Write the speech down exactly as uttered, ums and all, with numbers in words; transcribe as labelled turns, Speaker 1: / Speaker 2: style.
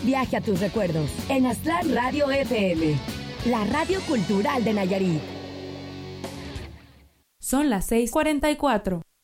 Speaker 1: Viaje a tus recuerdos en Aztlán Radio F M, la radio cultural de Nayarit.
Speaker 2: Son las seis cuarenta y cuatro.